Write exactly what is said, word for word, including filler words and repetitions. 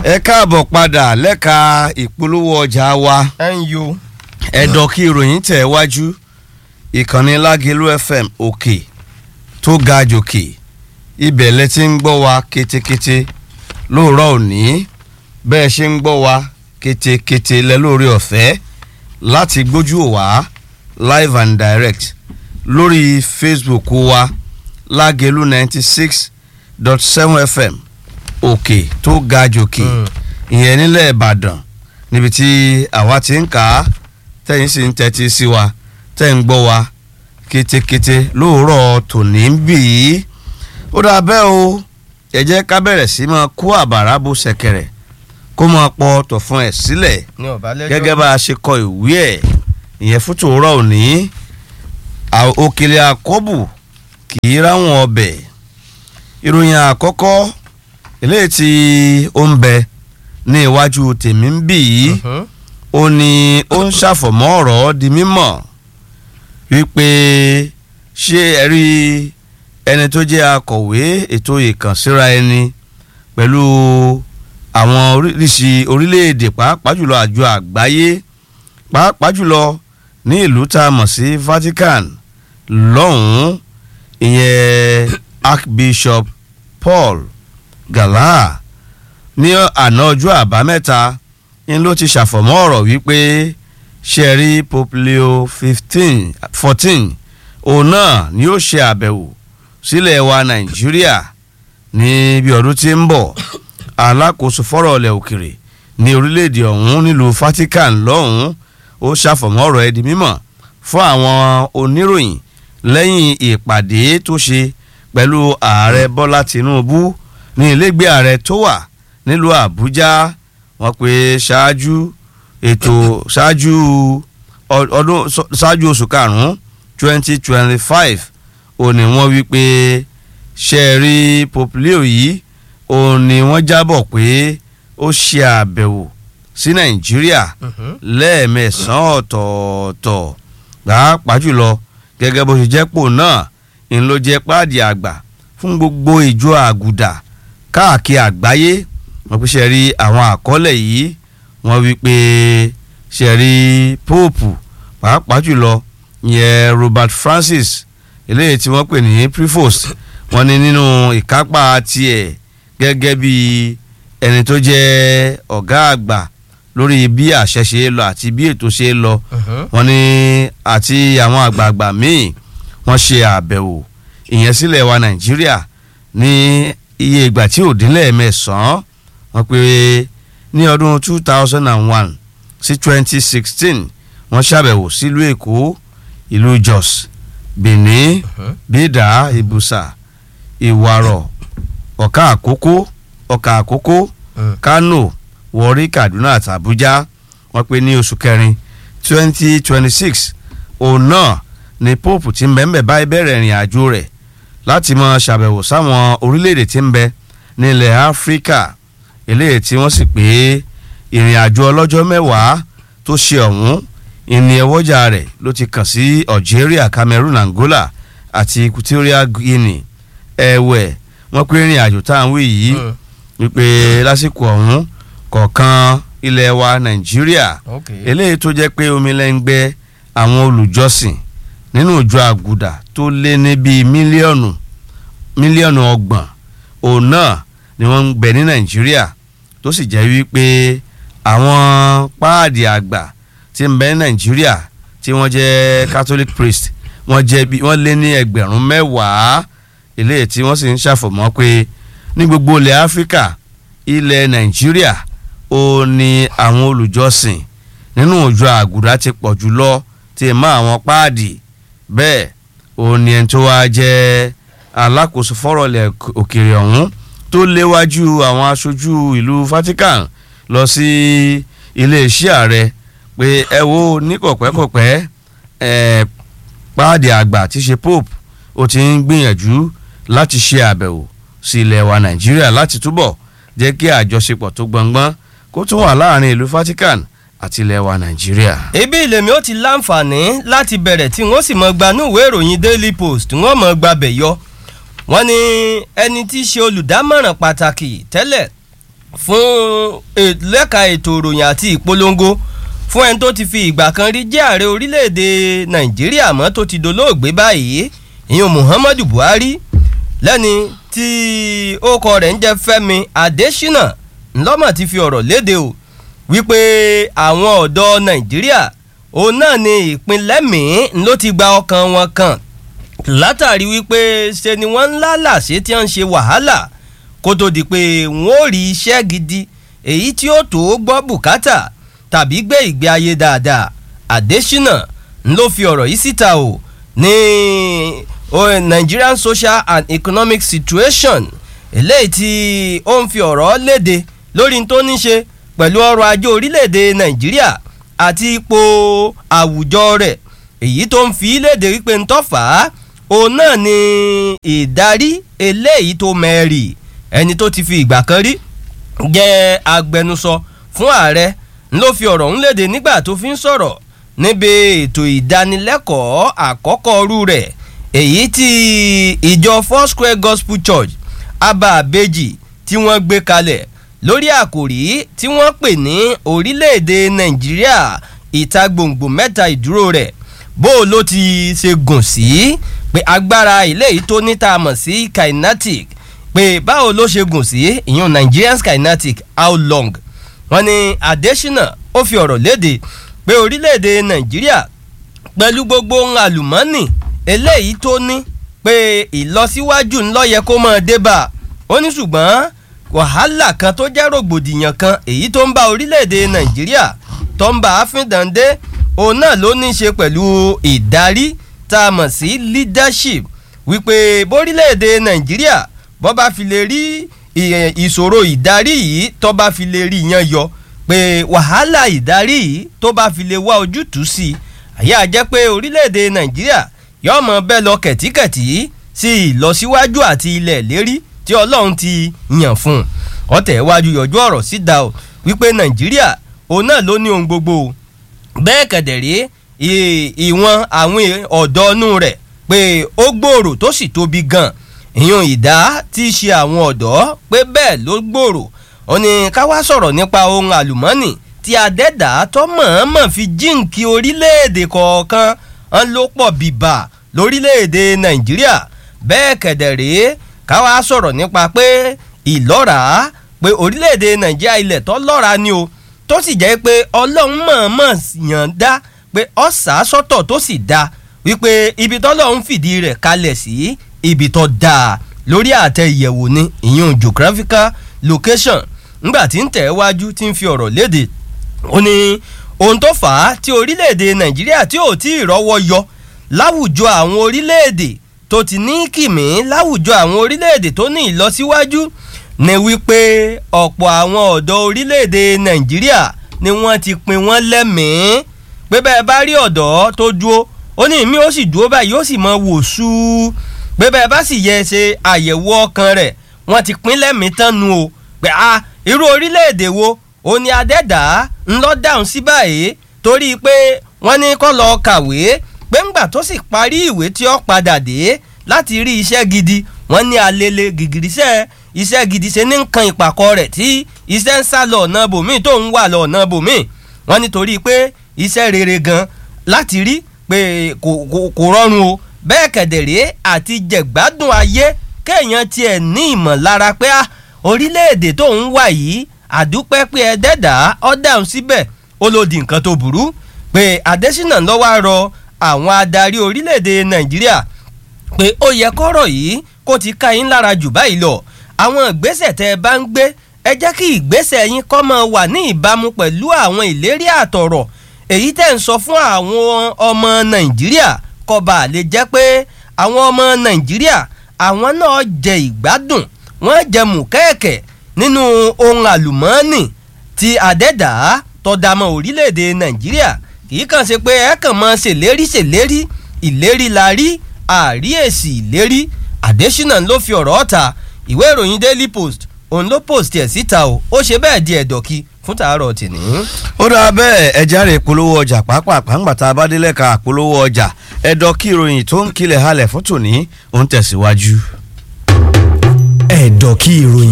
ẹ káàbọ̀ padà lẹ́ka ìpolówó ọjà wa ẹ̀yọ́ ẹ̀dọ̀ kí ìròyìn tẹ̀ wájú ìkànnì Lágelú F M òkè tó ga jòkè ibẹ̀ lẹ ti ń gbọ́ wa kétékété lóòrọ̀ òní bẹ́ẹ̀ ṣe ń gbọ́ wa kétékété lẹ lórí ọ̀fẹ́ láti gbójú wa live and direct lórí Facebook wa Lágelú ninety six dot seven F M òkè tó ga jòkè ìyẹn nílẹ̀ Ìbàdàn níbi tí àwa ti ń kà á tẹ̀yìn sì ń tẹ́tí sí wa tẹ̀ ń gbọ́ wa kétékété lóòrọ̀ tòní ń bì í ó dà bẹ́ẹ̀ o ẹ jẹ́ ká bẹ̀rẹ̀ sí máa kó àbàrà bó ṣẹ̀kẹ̀rẹ̀ kó máa pọ̀ tọ̀ fún ẹ̀ sílẹ̀ gẹ́gẹ́ bá a ṣe kọ ìwé ẹ̀ ìyẹn fún tòórọ̀ òní òkèlè àkọ́bù kì í ráwọn ọbẹ̀ ìròyìn àkọ́kọ́ eléyìí tí ó ń bẹ ní iwájú tèmi ń bì yìí ó ní ó ń ṣàfọ̀mọ́ ọ̀rọ̀ di mímọ̀ wípé ṣé ẹ rí ẹni tó jẹ́ akọ̀wé ètò ìkànsíra ẹni pẹ̀lú àwọn oríṣi orílẹ̀-èdè pàápàá jùlọ àjọ àgbáyé pàápàá jùlọ ní ìlú tá a mọ̀ sí Vatican lọ́hùn-ún ìyẹn Archbishop Paul Gala ní àná ọjọ́ àbámẹ́ta ń ló ti ṣàfọ̀mọ́ ọ̀rọ̀ wípé ṣẹ́rí Pope Leo fifteen fourteen òun náà ni ó ṣe àbẹ̀wò sílẹ̀ wa Nàìjíríà ní bí ọdún tí ń bọ̀ alákòóso fọ́rọ̀ ilẹ̀ òkèrè ní orílẹ̀-èdè ọ̀hún nílùú Vatican lọ́hùn ó ṣàfọ̀mọ́ ọ̀rọ̀ ẹ̀ di mímọ̀ fún àwọn oníròyìn lẹ́yìn ìpàdé tó ṣe pẹ̀lú ààrẹ Bọ́lá Tinubu ní ilégbé ààrẹ tó wà nílùú Àbújá wọ́n pé ṣáájú ètò ṣáájú ọdún ṣáájú oṣù karùn-ún twenty twenty five ó ní wọ́n wí pé ṣe rí Pope Leo yìí ó ní wọ́n jábọ̀ pé ó ṣe àbẹ̀wò sí Nàìjíríà lẹ́ẹ̀mẹsàn-án ọ̀tọ̀ọ̀tọ̀ pàápàá jùlọ gẹ́gẹ́ bó ṣe jẹ́ pò náà ń ló jẹ́ páàdì àgbà fún gbogbo ìjọ àgùdà káàkiri àgbáyé wọ́n pèsè rí àwọn àkọọ́lẹ̀ yìí wọ́n wí pé ṣe rí Pope pàápàá jùlọ ìyẹn Robert Francis eléyìí tí wọ́n pè ní Prevost wọ́n ní nínú ìkápá tiẹ̀ gẹ́gẹ́ bí ẹni tó jẹ́ ọ̀gá àgbà lórí bí àṣẹ ṣe lọ àti bí ètò ṣe lọ wọ́n ní àti àwọn àgbààgbà míì wọ́n ṣe àbẹ̀wò ìyẹn sílẹ̀ wa Nàìjíríà ní iye ìgbà tí ò dín lẹ́ẹ̀mẹ́sàn-án wọ́n pé ní ọdún two thousand and one sí twenty sixteen wọ́n ṣàbẹ̀wò sílùú Èkó ìlú Jos Benin Bídà Ìbùsà Ìwàrọ̀ Ọ̀ka Àkókó Ọ̀ka Àkókó Kano Warri Kaduna àti Abuja wọ́n pé ní oṣù kẹrin twenty twenty six òun náà ni Pope ti ń bẹ ń bẹ báyìí bẹ̀rẹ̀ ìrìn àjò rẹ̀ láti máa ṣàbẹ̀wò sáwọn orílẹ̀-èdè tí ń bẹ nílẹ̀ Áfíríkà eléyìí tí wọ́n sì pé ìrìn àjò ọlọ́jọ́ mẹ́wàá tó ṣe ọ̀hún ìní ẹwọ́jà rẹ̀ ló ti kàn sí Algeria, Cameroon, Angola àti Equatorial Guinea ẹ̀wẹ̀ wọ́n pé ìrìn àjò tá à ń wí yìí wípé lásìkò ọ̀hún kọ̀ọ̀kan ilẹ̀ wa Nàìjíríà eléyìí tó jẹ́ pé omi lẹ́ngbẹ́ àwọn olùjọ́sìn nínú ìjọ àgùdà tó lé ní bíi mílíọ̀nù mílíọ̀nù ọgbọ̀n òun náà ni wọ́n ń bẹ ní Nàìjíríà tó sì jẹ́ wípé àwọn páàdì àgbà tí ń bẹ ní Nàìjíríà tí wọ́n jẹ́ Catholic priest wọ́n jẹ́ bí wọ́n lé ní ẹgbẹ̀rún mẹ́wàá eléyìí tí wọ́n sì ń ṣàfọ̀mọ́ pé ní gbogbo ilẹ̀ Áfíríkà ilẹ̀ Nàìjíríà ó ní àwọn olùjọ́sìn nínú ìjọ àgùdà ti pọ̀ jùlọ tí ì mọ́ àwọn páàdì bẹ́ẹ̀ ó ní ẹni tó wá jẹ́ alákòóso fọ́rọ̀ ilẹ̀ òkèèrè ọ̀hún tó léwájú àwọn aṣojú ìlú Vatican lọ sí iléeṣẹ́ ààrẹ pé ẹ wo ní kọ̀pẹ́kọ̀pẹ́ ẹ̀ páàdì àgbà tí ṣe Pope ó ti ń gbìyànjú láti ṣe àbẹ̀wò sí ilẹ̀ wa Nàìjíríà láti túbọ̀ jẹ́ kí àjọṣepọ̀ tó gbọngbọ́n kó tún wà láàrin ìlú Vatican àti ilẹ̀ wa Nàìjíríà. ibi ìlèmí ó ti láǹfààní láti bẹ̀rẹ̀ tí wọ́n sì mọ̀ gbanú ìwé ìròyìn Daily Post wọ́n mọ̀ gbabẹ̀ yọ wọ́n ní ẹni tí í ṣe olùdámọ̀ràn pàtàkì tẹ́lẹ̀ fún lẹ́ka ètò ìròyìn àti ìpolongo fún ẹni tó ti fi ìgbà kan rí jẹ́ ààrẹ orílẹ̀-èdè nàìjíríà mọ́ tó ti dolóògbé báyìí ìyẹn muhammadu buhari lẹ́ni tí orúkọ rẹ̀ ń jẹ́ fẹ́mi adésínà ńlọ́mọ̀ ti fi ọ̀rọ̀ léde o wípé àwọn ọ̀dọ́ nàìjíríà òun náà ni ìpínlẹ̀ míín ló ti gba ọkàn wọn kan látàrí wípé ṣe ni wọ́n ń lálàsé tí wọ́n ń ṣe wàhálà kó tó di pé wọ́n ò rí iṣẹ́ gidi èyí tí ó tó gbọ́ bùkátà tàbí gbé ìgbé ayé dáadáa adésínà ló fi ọ̀rọ̀ yìí síta o ní Nigerian social and economic situation eléyìí tí ó ń fi ọ̀rọ̀ léde lórí tó ní ṣe pẹ̀lú ọrọ̀ ajé orílẹ̀-èdè nàìjíríà àti ipò àwùjọ rẹ̀ èyí tó ń fi léde wípé ń tọ́fà òun náà ni ìdarí eléyìí tó mẹ́rì ẹni tó ti fi ìgbà kan rí jẹ́ agbẹnusọ fún ààrẹ ló fi ọ̀rọ̀ ń léde nígbà tó fi ń sọ̀rọ̀ níbi ètò ìdánilẹ́kọ̀ọ́ àkọ́kọ́ rú rẹ̀ èyí tí ìjọ Foursquare Gospel Church Abba Abeji tí wọ́n gbé kalẹ̀ lórí àkòrí tí wọ́n pè ní orílẹ̀-èdè nàìjíríà ìta gbòǹgbò mẹ́ta ìdúró rẹ̀ bó ló ti ṣe gùn sí pé agbára ilé yìí tó níta mọ̀ sí kinetic pé báwo ló ṣe gùn sí ìyún Nigerian kinetic how long wọ́n ní adésínà ó fi ọ̀rọ̀ léde pé orílẹ̀-èdè nàìjíríà pẹ̀lú gbogbo ohun àlùmọ́ọ́nì eléyìí tó ní pé ìlọsíwájú ńlọ yẹ kó máa dé bá ó ní ṣùgbọ́n wàhálà kan tó jẹ́ rògbòdìyàn kan èyí tó ń bá orílẹ̀-èdè nàìjíríà tó ń bá àfíndàndé òun náà ló ní í ṣe pẹ̀lú ìdarí tá a mọ̀ sí leadership wípé bórílẹ̀-èdè nàìjíríà bó bá fi lè rí ìṣòro ìdarí yìí tó bá fi lè rí yan yọ pé wàhálà ìdarí yìí tó bá fi lè wá ojútùú sí i àyà jẹ́ pé orílẹ̀-èdè nàìjíríà yóò mọ bẹ́ẹ̀ lọ kẹ̀tíkẹ̀tí sí ìlọsíwájú àti ilẹ̀ lérí tí ọlọ́run ti yàn fún un ọ̀tẹ̀ iwájú yọjú ọ̀rọ̀ síta o wípé nàìjíríà òun náà ló ní ohun gbogbo bẹ́ẹ̀ kẹ̀dẹ̀rẹ́ ìwọ̀n àwọn ọ̀dọ́ inú rẹ̀ pé ó gbòòrò tó sì tóbi gan ìyún ìdá tí í ṣe àwọn ọ̀dọ́ pé bẹ́ẹ̀ ló gbòòrò ó ní ká wá sọ̀rọ̀ nípa ohun àlùmọ́ọ́nì tí adẹ́dàá tó mọ̀ọ́mọ̀ fi jíǹkí orílẹ̀-èdè kọ̀ọ̀kan ń ló pọ̀ bìbà lórílẹ̀-èdè nàìjíríà bẹ́ẹ̀ kẹ̀dẹ̀rẹ́ ká wá sọ̀rọ̀ nípa pé ìlọ́ra pé orílẹ̀-èdè nàìjíríà ilẹ̀ tó lọ́ra ni o tó sì jẹ́ pé ọlọ́run mọ̀ọ́mọ̀ yàn dá pé ọ̀sà sọ́tọ̀ tó sì dá wípé ibi tọ́lọ́run fìdí rẹ̀ kalẹ̀ sí ibi tó dáa lórí àtẹ ìyẹ̀wò ni ìyún geographical location ńgbà tí ń tẹ̀ wájú tí ń fi ọ̀rọ̀ léde ó ní ohun tó fà á tí orílẹ̀-èdè nàìjíríà tí ò tí ì rọ́wọ́ yọ láwùjọ àwọn orílẹ̀-èdè tó ti ní kìmí láwùjọ àwọn orílẹ̀-èdè tó ní ìlọsíwájú ni wípé ọ̀pọ̀ àwọn ọ̀dọ́ orílẹ̀-èdè nàìjíríà ni wọ́n ti pin wọ́n lẹ́mìí pé bẹ́ẹ̀ bá rí ọ̀dọ́ tó dúró ó ní ìmí ó sì dúró báyìí ó sì mọ wòṣù pé bẹ́ẹ̀ bá sì yẹ ṣe àyẹ̀wò ọkàn rẹ̀ wọ́n ti pin lẹ́mìí tán nu o pé a irú orílẹ̀-èdè wo ó ní adẹ́dàá ńlọ dáhùn sí báyìí torí pé wọ́n ní kó lọ kàwé pé ńgbà tó sì parí ìwé tí ó padà dé láti rí iṣẹ́ gidi wọ́n ní alele gìgìrísẹ́ iṣẹ́ gidi ṣe ní nǹkan ìpàkọ́ rẹ̀ tí iṣẹ́ ń sá lọ ọ̀nà bòmíì tó ń wà lọ ọ̀nà bòmíì wọ́n nítorí pé iṣẹ́ rere gan láti rí pé kò rọrùn o bẹ́ẹ̀ kẹ̀dẹ̀rẹ́ àti jẹ̀gbádùn ayé kéèyàn tiẹ̀ ní ìmọ̀lára pé orílẹ̀-èdè tó ń wà yìí àdúpẹ́ pé ẹ dẹ́dà ọ́ dáhùn síbẹ̀ ó lòdì nǹkan tó burú pé adésínà lọ́wọ́ rọ àwọn adarí orílẹ̀-èdè nàìjíríà pé ó yẹ kọ́rọ̀ yìí kó ti ká yín lára jù báyìí lọ àwọn ìgbésẹ̀ tẹ́ ẹ bá ń gbé ẹ jẹ́ kí ìgbésẹ̀ yín kó máa wà ní ìbámu pẹ̀lú àwọn ìlérí àtọ̀rọ̀ èyí tẹ́ ń sọ fún àwọn ọmọ nàìjíríà kó bá lè jẹ́ pé àwọn ọmọ nàìjíríà àwọn náà jẹ ìgbádùn wọ́n jẹ mùkẹ́ẹ̀kẹ́ nínú ohun àlùmọ́ọ́nì tí adẹ́dàá tó dá mọ́ orílẹ̀-èdè nàìjíríà kì í kàn ṣe pé ẹ kàn máa ṣèlérí ṣèlérí ìlérí la rí àrí èsì ìlérí adésínà ló fi ọ̀rọ̀ ọ̀ta ìwé ìròyìn daily post òun ló post ẹ̀ síta o ó ṣe bẹ́ẹ̀ di ẹ̀dọ̀kí fún tàárọ̀ tìní. ó dáa bẹ́ẹ̀ ẹ járe ìpolówó ọjà pàápàá pàǹgbàtà abádélẹ́ka àpolówó ọjà ẹ̀dọ̀kí ìròyìn tó ń kilẹ̀ halẹ̀ fún tòní òun tẹ̀síwájú. ẹ̀dọ̀kí ìròyìn.